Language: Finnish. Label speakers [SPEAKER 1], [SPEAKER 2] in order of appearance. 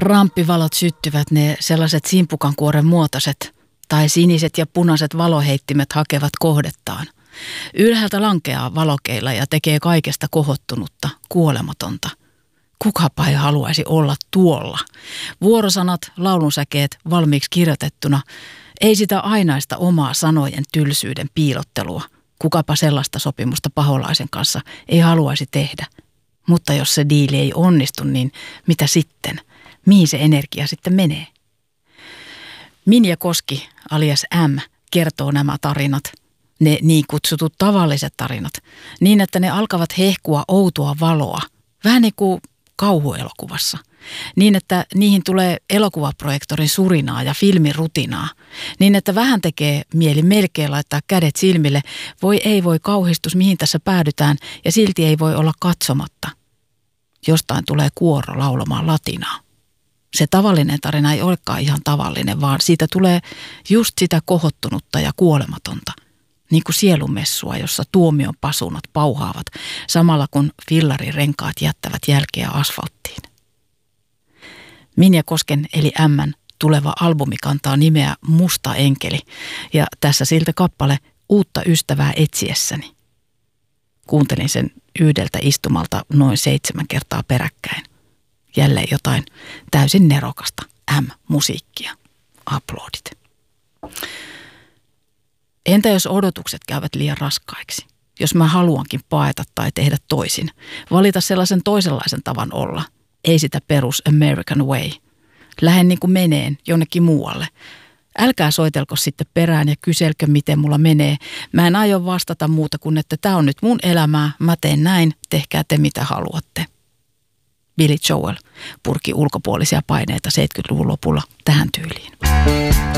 [SPEAKER 1] Ramppivalot syttyvät, ne sellaiset simpukankuoren muotoiset tai siniset ja punaiset valoheittimet hakevat kohdettaan. Ylhäältä lankeaa valokeila ja tekee kaikesta kohottunutta, kuolematonta. Kukapa ei haluaisi olla tuolla. Vuorosanat, laulunsäkeet valmiiksi kirjoitettuna. Ei sitä ainaista omaa sanojen tylsyyden piilottelua. Kukapa sellaista sopimusta paholaisen kanssa ei haluaisi tehdä. Mutta jos se diili ei onnistu, niin mitä sitten? Mihin se energia sitten menee? Minja Koski alias M kertoo nämä tarinat, ne niin kutsutut tavalliset tarinat, niin että ne alkavat hehkua outoa valoa, vähän niin kuin kauhuelokuvassa, niin että niihin tulee elokuvaprojektorin surinaa ja filmin rutinaa, niin että vähän tekee mieli melkein laittaa kädet silmille, voi kauhistus, mihin tässä päädytään, ja silti ei voi olla katsomatta. Jostain tulee kuoro laulamaan latinaa. Se tavallinen tarina ei olekaan ihan tavallinen, vaan siitä tulee just sitä kohottunutta ja kuolematonta. Niin kuin sielumessua, jossa tuomion pasunat pauhaavat samalla kun fillarirenkaat jättävät jälkeä asfalttiin. Minja Kosken eli M:n tuleva albumi kantaa nimeä Musta enkeli ja tässä siltä kappale Uutta ystävää etsiessäni. Kuuntelin sen yhdeltä istumalta noin 7 kertaa peräkkäin. Jälleen jotain täysin nerokasta M-musiikkia. Aplodit. Entä jos odotukset käyvät liian raskaiksi? Jos mä haluankin paeta tai tehdä toisin, valita sellaisen toisenlaisen tavan olla, ei sitä perus American way. Lähden niin kuin meneen jonnekin muualle. Älkää soitelko sitten perään ja kyselkö, miten mulla menee. Mä en aio vastata muuta kuin, että tää on nyt mun elämää, mä teen näin, tehkää te mitä haluatte. Billy Joel purki ulkopuolisia paineita 70-luvun lopulla tähän tyyliin.